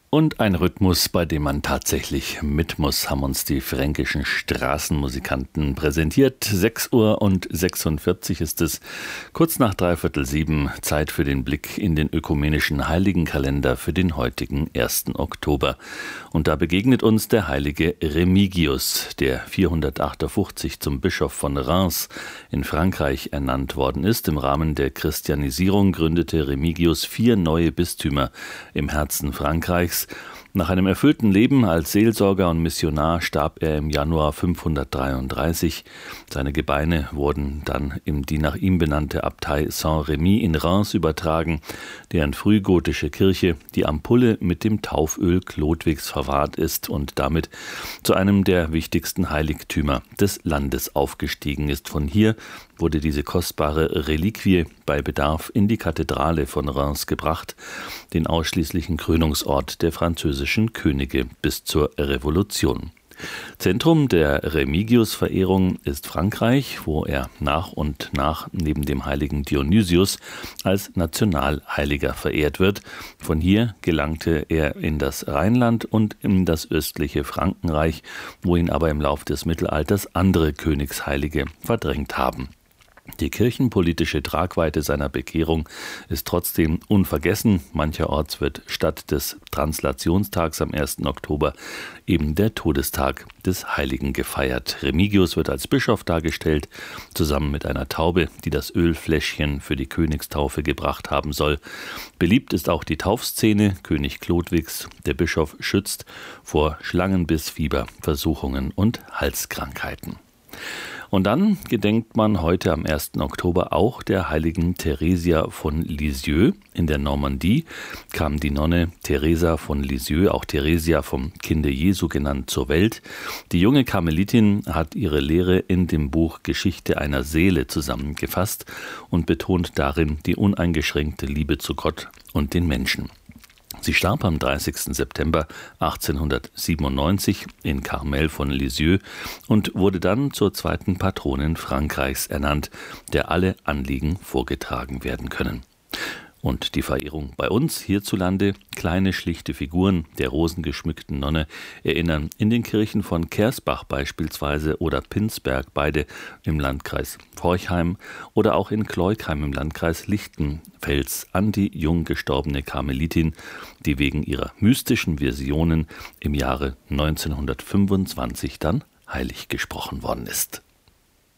Und ein Rhythmus, bei dem man tatsächlich mit muss, haben uns die fränkischen Straßenmusikanten präsentiert. 6:46 ist es, kurz nach 6:45, Zeit für den Blick in den ökumenischen Heiligenkalender für den heutigen 1. Oktober. Und da begegnet uns der heilige Remigius, der 458 zum Bischof von Reims in Frankreich ernannt worden ist. Im Rahmen der Christianisierung gründete Remigius 4 neue Bistümer im Herzen Frankreichs. Nach einem erfüllten Leben als Seelsorger und Missionar starb er im Januar 533. Seine Gebeine wurden dann in die nach ihm benannte Abtei Saint-Remy in Reims übertragen, deren frühgotische Kirche die Ampulle mit dem Tauföl Chlodwigs verwahrt ist und damit zu einem der wichtigsten Heiligtümer des Landes aufgestiegen ist. Von hier wurde diese kostbare Reliquie bei Bedarf in die Kathedrale von Reims gebracht, den ausschließlichen Krönungsort der französischen Könige bis zur Revolution. Zentrum der Remigius-Verehrung ist Frankreich, wo er nach und nach neben dem heiligen Dionysius als Nationalheiliger verehrt wird. Von hier gelangte er in das Rheinland und in das östliche Frankenreich, wo ihn aber im Lauf des Mittelalters andere Königsheilige verdrängt haben. Die kirchenpolitische Tragweite seiner Bekehrung ist trotzdem unvergessen. Mancherorts wird statt des Translationstags am 1. Oktober eben der Todestag des Heiligen gefeiert. Remigius wird als Bischof dargestellt, zusammen mit einer Taube, die das Ölfläschchen für die Königstaufe gebracht haben soll. Beliebt ist auch die Taufszene König Chlodwigs. Der Bischof schützt vor Schlangenbiss, Fieber, Versuchungen und Halskrankheiten. Und dann gedenkt man heute am 1. Oktober auch der heiligen Theresia von Lisieux. In der Normandie kam die Nonne Teresa von Lisieux, auch Theresia vom Kinde Jesu genannt, zur Welt. Die junge Karmelitin hat ihre Lehre in dem Buch Geschichte einer Seele zusammengefasst und betont darin die uneingeschränkte Liebe zu Gott und den Menschen. Sie starb am 30. September 1897 in Carmel von Lisieux und wurde dann zur zweiten Patronin Frankreichs ernannt, der alle Anliegen vorgetragen werden können. Und die Verehrung bei uns hierzulande, kleine schlichte Figuren der rosengeschmückten Nonne erinnern in den Kirchen von Kersbach beispielsweise oder Pinsberg, beide im Landkreis Forchheim, oder auch in Kleukheim im Landkreis Lichtenfels an die jung gestorbene Karmelitin, die wegen ihrer mystischen Visionen im Jahre 1925 dann heilig gesprochen worden ist.